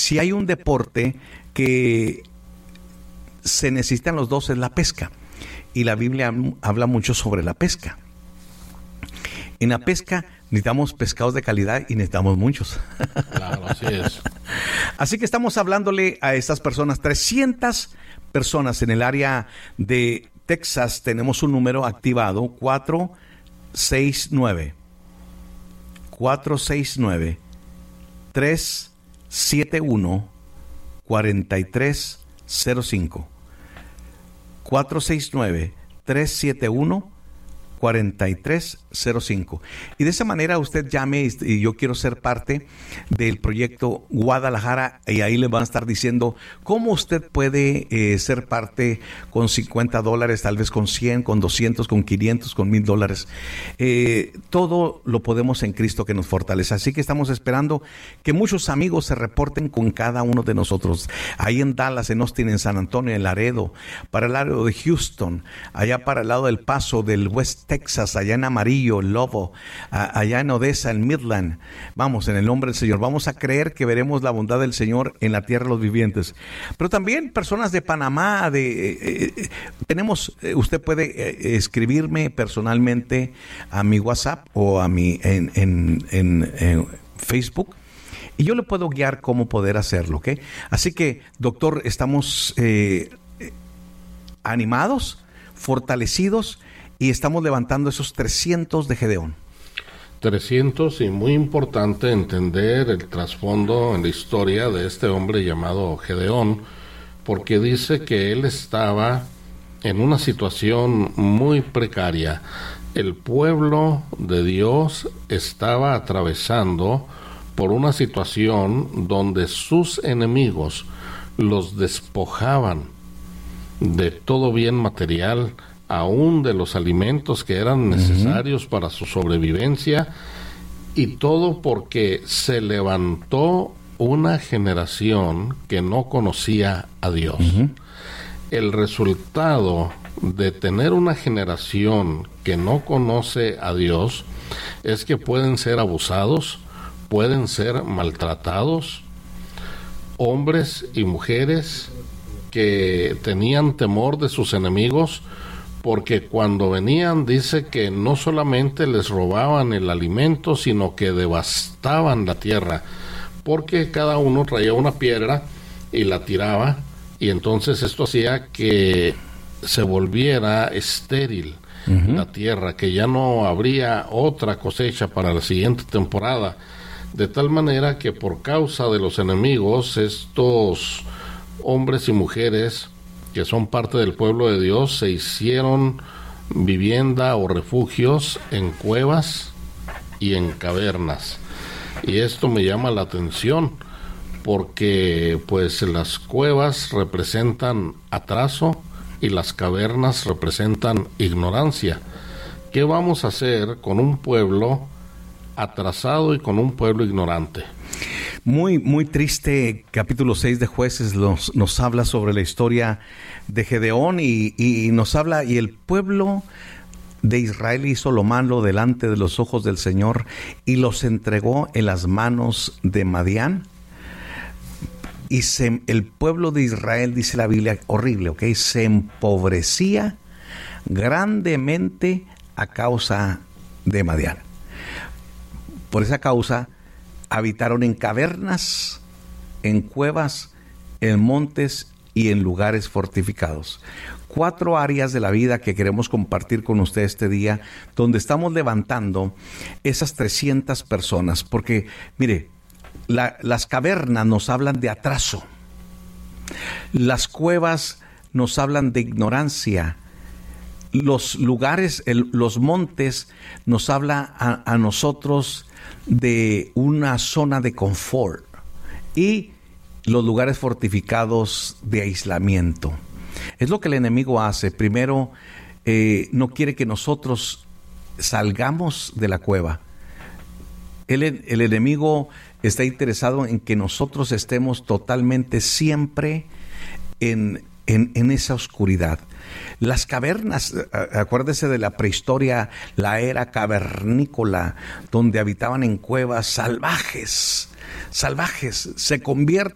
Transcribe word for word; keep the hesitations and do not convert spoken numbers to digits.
si hay un deporte que se necesitan los dos es la pesca. Y la Biblia habla mucho sobre la pesca. En la pesca necesitamos pescados de calidad y necesitamos muchos. Claro, así es. Así que estamos hablándole a estas personas, trescientas personas en el área de Texas. Tenemos un número activado, cuatro seis nueve, cuatro seis nueve, tres siete uno, cuatro tres cero cinco. cuatro seis nueve, tres siete uno, cuatro tres cero cinco. Y de esa manera usted llame y yo quiero ser parte del proyecto Guadalajara, y ahí le van a estar diciendo cómo usted puede eh, ser parte con cincuenta dólares, tal vez con cien, con doscientos, con quinientos, con mil dólares. Eh, todo lo podemos en Cristo que nos fortalece. Así que estamos esperando que muchos amigos se reporten con cada uno de nosotros. Ahí en Dallas, en Austin, en San Antonio, en Laredo, para el lado de Houston, allá para el lado del Paso, del West Texas, allá en Amarillo, Lobo, a, allá en Odessa, en Midland. Vamos, en el nombre del Señor, vamos a creer que veremos la bondad del Señor en la tierra de los vivientes. Pero también personas de Panamá, de eh, eh, tenemos, eh, usted puede eh, escribirme personalmente a mi WhatsApp o a mi en, en, en, en Facebook, y yo le puedo guiar cómo poder hacerlo, ¿ok? Así que, doctor, estamos eh, animados, fortalecidos, y estamos levantando esos trescientos de Gedeón. trescientos, y muy importante entender el trasfondo en la historia de este hombre llamado Gedeón, porque dice que él estaba en una situación muy precaria. El pueblo de Dios estaba atravesando por una situación donde sus enemigos los despojaban de todo bien material, aún de los alimentos que eran necesarios uh-huh. para su sobrevivencia, y todo porque se levantó una generación que no conocía a Dios. Uh-huh. El resultado de tener una generación que no conoce a Dios es que pueden ser abusados, pueden ser maltratados, hombres y mujeres que tenían temor de sus enemigos, porque cuando venían dice que no solamente les robaban el alimento, sino que devastaban la tierra, porque cada uno traía una piedra y la tiraba, y entonces esto hacía que se volviera estéril uh-huh. la tierra, que ya no habría otra cosecha para la siguiente temporada, de tal manera que por causa de los enemigos, estos hombres y mujeres que son parte del pueblo de Dios se hicieron vivienda o refugios en cuevas y en cavernas. Y esto me llama la atención porque pues las cuevas representan atraso y las cavernas representan ignorancia. ¿Qué vamos a hacer con un pueblo atrasado y con un pueblo ignorante? Muy, muy triste. Capítulo seis de Jueces nos, nos habla sobre la historia de Gedeón y, y nos habla, y el pueblo de Israel hizo lo malo delante de los ojos del Señor y los entregó en las manos de Madián. Y se, el pueblo de Israel, dice la Biblia, horrible, ¿ok? Se empobrecía grandemente a causa de Madián. Por esa causa habitaron en cavernas, en cuevas, en montes y en lugares fortificados. Cuatro áreas de la vida que queremos compartir con usted este día, donde estamos levantando esas trescientas personas. Porque, mire, la, las cavernas nos hablan de atraso. Las cuevas nos hablan de ignorancia. Los lugares, el, los montes nos habla a, a nosotros de una zona de confort, y los lugares fortificados de aislamiento. Es lo que el enemigo hace. Primero, eh, no quiere que nosotros salgamos de la cueva. El, el enemigo está interesado en que nosotros estemos totalmente siempre en, en, en esa oscuridad. Las cavernas, acuérdese de la prehistoria, la era cavernícola, donde habitaban en cuevas salvajes, salvajes, se convierte